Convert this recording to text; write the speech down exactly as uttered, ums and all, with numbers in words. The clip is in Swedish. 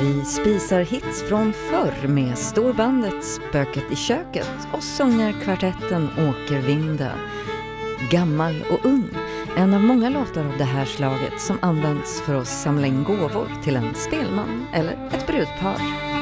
Vi spisar hits från förr med storbandet Spöket i köket och sångarkvartetten Åkervinda. Gammal och ung, en av många låtar av det här slaget som används för att samla in gåvor till en spelman eller ett brudpar.